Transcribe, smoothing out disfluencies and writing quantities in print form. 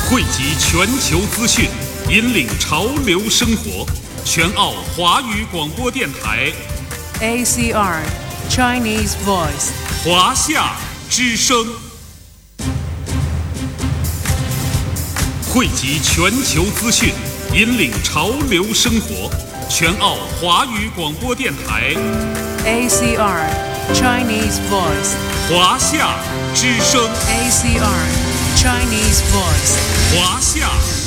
汇集全球资讯，引领潮流生活。全澳华语广播电台 ACR Chinese Voice 华夏之声，汇集全球资讯，引领潮流生活。全澳华语广播电台 ACR Chinese Voice 华夏之声， ACR Chinese Voice 华夏